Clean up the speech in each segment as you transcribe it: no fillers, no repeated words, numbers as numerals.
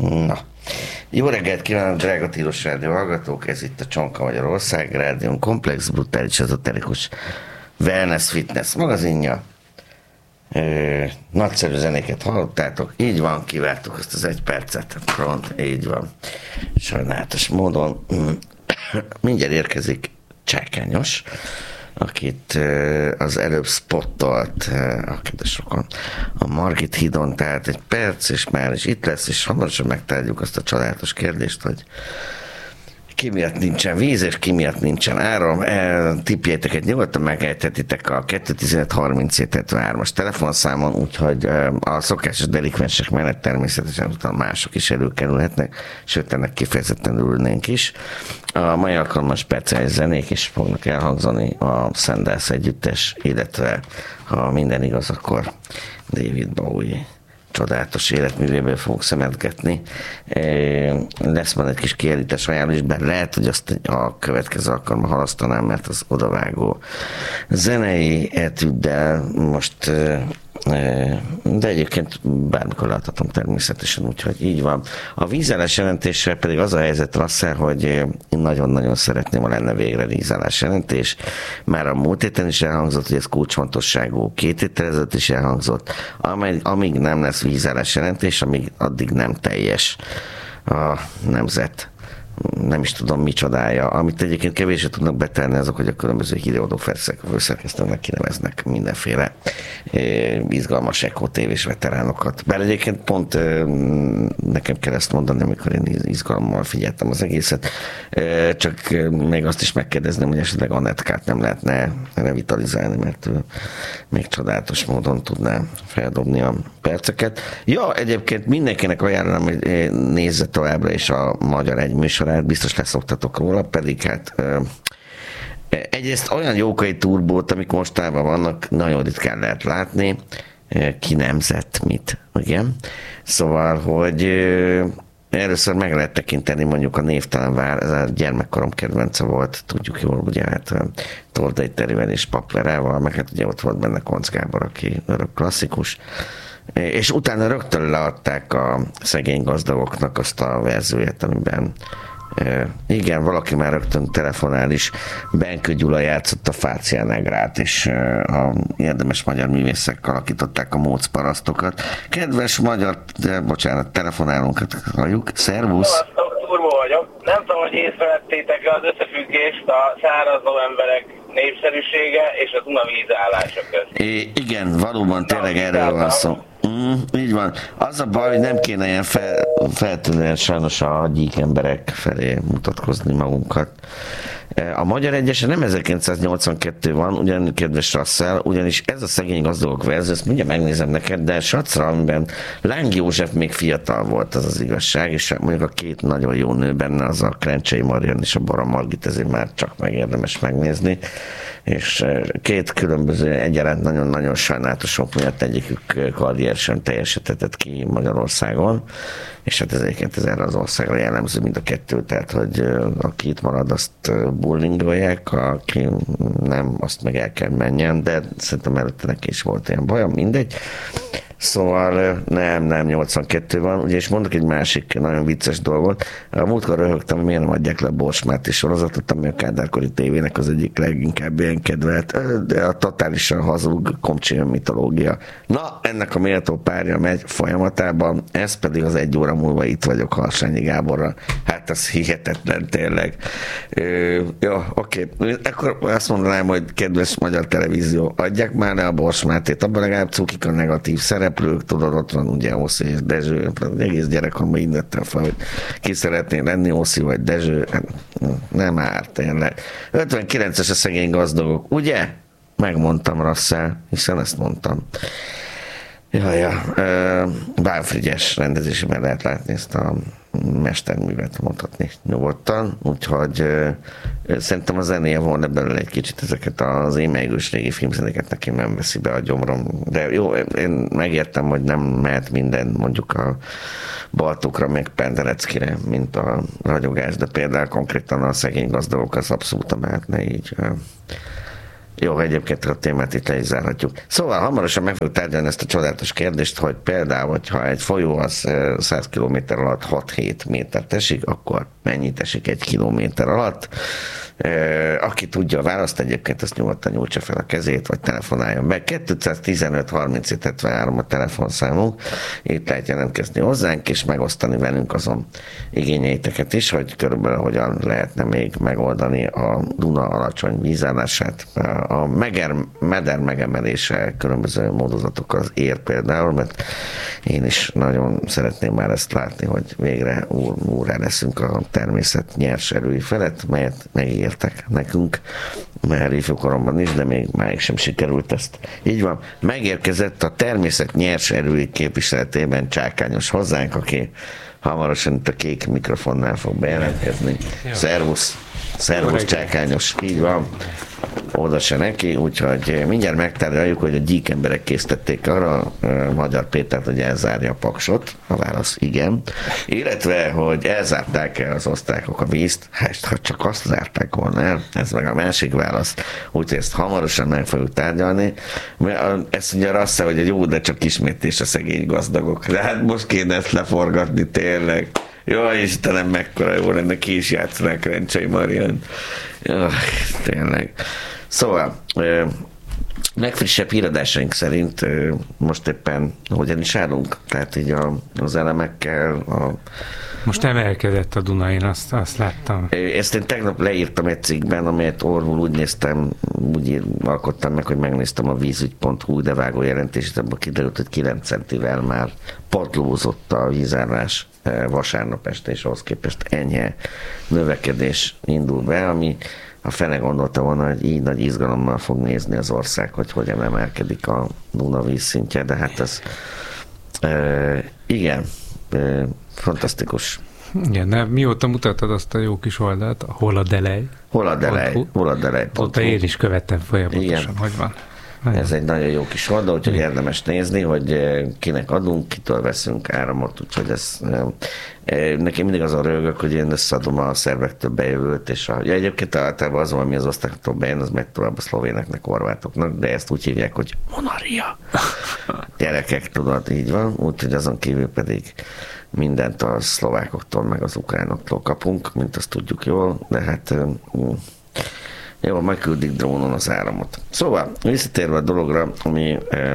Na. Jó reggelt kívánok, drága Tilos Rádió hallgatók! Ez itt a Csonka Magyarország Rádión komplex, brutális, ezoterikus wellness, fitness magazinja. Nagyszerű zenéket hallottátok, így van, kivártuk azt az 1 percet, front, így van. Sajnálatos módon mindjárt érkezik Csákányos, akit az előbb spottolt a kedves rokon a Margit hídon, tehát 1 perc, és már is itt lesz, és hamarosan megtárgyuk azt a csodálatos kérdést, hogy ki miatt nincsen víz, és ki miatt nincsen áram. Tippjéteket nyugodtan megejthetitek a 215-37-73-as telefonszámon, úgyhogy a szokásos delikvensek mellett természetesen utána mások is előkerülhetnek, sőt, ennek kifejezetten örülnénk is. A mai alkalommal speciális zenék is fognak elhangzani, a Sandals együttes, illetve ha minden igaz, akkor David Bowie csodálatos életművéből fogunk szemetgetni. Lesz majd egy kis kiállítás ajánlás, bár lehet, hogy azt a következő alkalommal halasztanám, mert az odavágó zenei etüddel most, de egyébként bármikor láthatom természetesen, úgyhogy így van. A vízállás jelentésre pedig az a helyzet, Rasszel, hogy én nagyon-nagyon szeretném, ha lenne végre vízállás jelentés. Már a múlt héten is elhangzott, hogy ez kulcsfontosságú, 2 héttel ezelőtt is elhangzott, amíg nem lesz vízállás jelentés, addig nem teljes a nemzet. Nem is tudom micsodája. Amit egyébként kevésre tudnak betenni, azok, hogy a különböző híradó főszerkesztőnek kineveznek mindenféle izgalmas Eko tévés veteránokat. Bár egyébként pont nekem kell ezt mondani, amikor én izgalommal figyeltem az egészet. Csak még azt is megkérdezném, hogy esetleg Annetkát nem lehetne revitalizálni, mert még csodálatos módon tudná feldobni a perceket. Ja, egyébként mindenkinek ajánlom, hogy nézze továbbra is a Magyar Egy műsorát, biztos leszoktatok róla, pedig hát egyrészt olyan jókai turbót, amik mostában vannak, nagyon ritkán lehet látni, ki nemzett mit, igen. Szóval, hogy először meg lehet tekinteni mondjuk a Névtelen Vár, ez a gyermekkorom kedvence volt, tudjuk jól, ugye hát Tordai Terivel és Paplerával, meg hát ugye ott volt benne Koncz Gábor, aki örök klasszikus, és utána rögtön leadták a szegény gazdagoknak azt a verzióját, amiben igen, valaki már rögtön telefonál is, Benkő Gyula játszott a Fácia Negrát, és a érdemes magyar művészek alakították a Móc parasztokat. Kedves magyar, telefonálunkat halljuk, szervusz! Turbo vagyok. Nem tudom, hogy észrevettétek az összefüggést a szárazló emberek népszerűsége és a Dunavíz állása közt. Igen, valóban tényleg erről van szó. Így van. Az a baj, hogy nem kéne ilyen feltűnően sajnos a gyík emberek felé mutatkozni magunkat. A Magyar Egyesen nem 1982 van, ugyan kedves Rasszel, ugyanis ez a Szegény gazdagok verzió, ezt mindjárt megnézem neked, de Sacra, amiben Láng József még fiatal volt, az az igazság, és mondjuk a 2 nagyon jó nő benne, az a Krencsei Marian és a Bara Margit, ezért már csak megérdemes megnézni, és 2 különböző egyaránt nagyon-nagyon sajnálatosok miatt egyikük karrier sem teljesítetett ki Magyarországon, és hát ez egyébként ez erre az országra jellemző mind a 2, tehát hogy aki itt marad, azt bullingolják, aki nem, azt meg el kell menjen, de szerintem előtte neki is volt ilyen bajom, mindegy. Szóval nem 82 van, ugye, és mondok egy másik nagyon vicces dolgot. A múltkor röhögtem, hogy miért nem adják le a Bors Máté sorozatot, ami a Kádárkori tévének az egyik leginkább ilyen kedvelt, de a totálisan hazug komcsi mitológia. Na, ennek a méltó párja megy folyamatában, ez pedig az 1 óra múlva itt vagyok Harsányi Gáborral. Hát ez hihetetlen tényleg. Jó, oké. Akkor azt mondanám, hogy kedves magyar televízió, adják már le a Bors Mátét, abban legalább cukik a negatív szereplők, tudod, ott van ugye Oszi és Dezső, egész gyerekkorban így nőttem fel, hogy ki szeretnél lenni, Oszi vagy Dezső, nem árt tényleg. 59-es a Szegény gazdagok, ugye? Megmondtam, Rasszel, hiszen ezt mondtam. Bán Frigyes rendezésében lehet látni ezt a mesterművet, mondhatni nyugodtan, úgyhogy szerintem a zenéje volna belőle egy kicsit ezeket az émelygős régi filmzenéket neki nem veszi be a gyomrom, de jó, én megértem, hogy nem mehet minden mondjuk a Baltókra, meg Pendereckire, mint a ragyogás, de például konkrétan a Szegény gazdagok az abszolút mehetne így. Jó, egyébként a témát itt le is zárhatjuk. Szóval hamarosan meg fogjuk tárgyalni ezt a csodálatos kérdést, hogy például, ha egy folyó az 100 km alatt 6-7 métert esik, akkor mennyit esik 1 kilométer alatt? Aki tudja a választ, egyébként azt nyugodtan nyújtsa fel a kezét, vagy telefonáljon be. 215 37 73 a telefonszámunk. Itt lehet jelentkezni hozzánk, és megosztani velünk azon igényeiteket is, hogy körülbelül hogyan lehetne még megoldani a Duna alacsony vízállását. A meder megemelése különböző módozatokkal az ér például, mert én is nagyon szeretném már ezt látni, hogy végre úrrá leszünk a természet nyers erői felett, melyet megígértek nekünk, már ifjúkoromban is, de még máig sem sikerült ezt. Így van, megérkezett a természet nyers erői képviseletében Csákányos hozzánk, aki hamarosan itt a kék mikrofonnál fog bejelentkezni. Szervusz Csákányos, így van. Oda se neki, úgyhogy mindjárt megtárgyaljuk, hogy a gyík emberek készítették arra Magyar Pétert, hogy elzárja a Paksot. A válasz igen. Illetve, hogy elzárták-e az osztrákok a vízt? Hát, ha csak azt zárták volna el, ez meg a másik válasz. Úgyhogy ezt hamarosan meg fogjuk tárgyalni. Ezt ugye azt hiszem, hogy egy jó, de csak ismétlés a szegény gazdagok. De hát most kéne ezt leforgatni tényleg. Jaj, Istenem, mekkora jó lenne, ki is játszanák Rencsei Marian. Jaj, tényleg. Szóval, legfrissebb híradásaink szerint most éppen hogyan is állunk? Tehát így az elemekkel, Most emelkedett a Duna, én azt láttam. Ezt én tegnap leírtam egy cikkben, amelyet orvul úgy néztem, úgy alkottam meg, hogy megnéztem a vízügy.hu idevágó jelentését, abban kiderült, hogy 9 centivel már padlózott a vízállás vasárnap este, és ahhoz képest enyhe növekedés indul be, ami a fene gondolta volna, hogy így nagy izgalommal fog nézni az ország, hogy hogyan emelkedik a Duna vízszintje, de hát ez igen, fantasztikus. Igen, de mióta mutattad azt a jó kis oldalt, a Holadelej. Holadelej. Ott én is követtem folyamatosan, igen. Hogy van. Ez egy nagyon jó kis oldal, úgyhogy érdemes nézni, hogy kinek adunk, kitől veszünk áramot, úgyhogy ez nekem mindig azon röhögök, hogy én összeadom a szervektől bejövőt, és egyébként általában az, ami az osztályoktól bejön, az megy tovább a szlovéneknek, horvátoknak, de ezt úgy hívják, hogy monaria. Gyerekek, tudod, így van, úgyhogy azon kívül pedig mindent a szlovákoktól, meg az ukránoktól kapunk, mint azt tudjuk jól, de hát jó, majd küldik drónon az áramot. Szóval, visszatérve a dologra, ami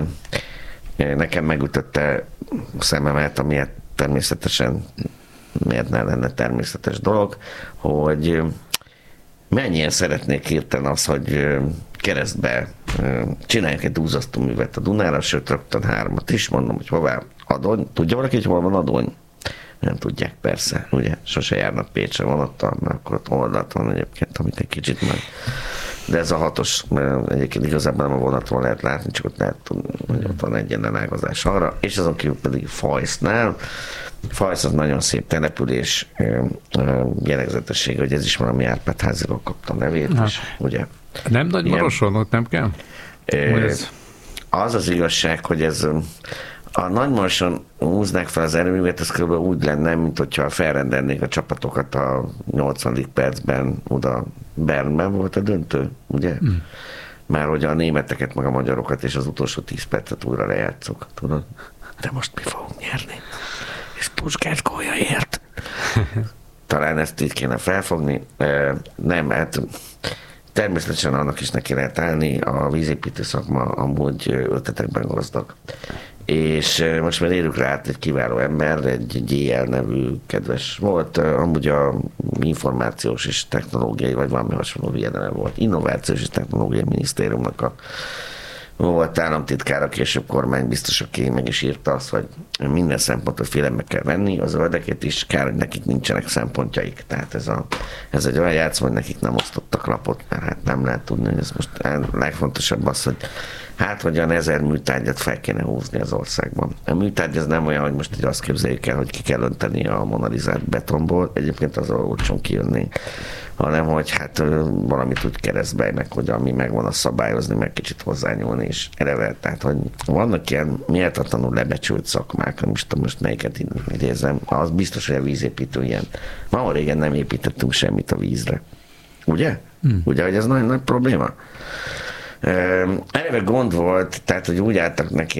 nekem megütötte a szememet, amiért természetesen miért ne lenne természetes dolog, hogy mennyien szeretnék hirtelen az, hogy keresztbe csináljunk egy duzzasztó művet a Dunára, sőt, rögtön 3 is, mondom, hogy hová Adony. Tudja valaki, hogy hol van Adony? Nem tudják, persze, ugye, sose járnak Pécsre vonattal, mert akkor ott oldalt van egyébként, amit egy kicsit meg. De ez a 6-os, egyébként igazából nem a vonatról lehet látni, csak ott lehet tudni, hogy ott van egy ilyen ágazás arra, és azon kívül pedig Fajsznál. Fajsz az nagyon szép település, jellegzetessége, hogy ez is valami Árpád-háziról kapta a nevét, és ugye. Nem Nagymaroson, ott nem kell? Az az igazság, hogy ez a Nagymaroson húznák fel az erőművet, ez kb. Úgy lenne, mint hogyha felrendelnék a csapatokat a 80. percben oda Bernben volt a döntő, ugye? Már hogy a németeket, meg a magyarokat és az utolsó 10 percet újra lejátszok, tudod? De most mi fogunk nyerni? És Puskás gólyaért. Talán ezt így kéne felfogni. Nem, hát természetesen annak is neki lehet állni, a vízépítő szakma amúgy ötletekben gazdag. És most már érjük rá egy kiváló ember, egy GL nevű kedves volt, amúgy a információs és technológiai, vagy valami hasonló viadalem volt, innovációs és technológiai minisztériumnak a volt államtitkára, később kormánybiztos, aki meg is írta azt, hogy minden szempontot figyelembe kell venni, az zöldeket is, kár, hogy nekik nincsenek szempontjaik. Tehát ez egy olyan játszma, hogy nekik nem osztottak lapot, mert hát nem lehet tudni, hogy ez most a legfontosabb az, hogy hát hogyan 1000 műtárgyat fel kéne húzni az országban. A műtárgy ez nem olyan, hogy most így azt képzeljük el, hogy ki kell önteni a Mona Lisát betonból, egyébként az olcsón kijönni, hanem hogy hát valamit úgy keresztbe, hogy ami megvan, azt szabályozni, meg kicsit hozzányúlni is eleve. Tehát, hogy vannak ilyen méltatlanul lebecsült szakmák, most melyiket idézem, az biztos, hogy a vízépítő ilyen. Ma régen nem építettünk semmit a vízre. Ugye? Ugye, hogy ez nagyon nagy probléma? Eleve gond volt, tehát hogy úgy álltak neki